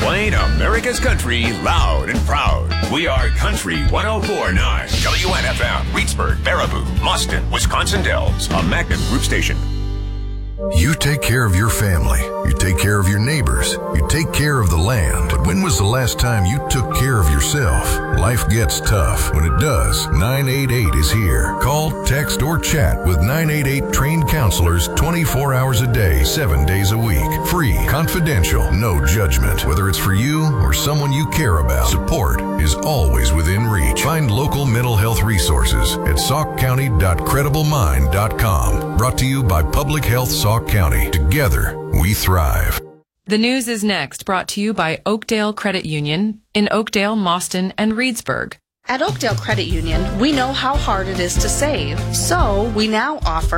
Playing America's country loud and proud. We are Country 104.9 WNFM, Reedsburg, Baraboo, Mauston, Wisconsin Dells, a Magnum Group station. You take care of your family. You take care of your neighbors. You take care of the land. But when was the last time you took care of yourself? Life gets tough. When it does, 988 is here. Call, text, or chat with 988 trained counselors 24 hours a day, 7 days a week. Free, confidential, no judgment. Whether it's for you or someone you care about, support is always within reach. Find local mental health resources at saukcounty.crediblemine.com. Brought to you by Public Health Sauk County. Together, we thrive. The news is next, brought to you by Oakdale Credit Union in Oakdale, Mauston, and Reedsburg. At Oakdale Credit Union, we know how hard it is to save, so we now offer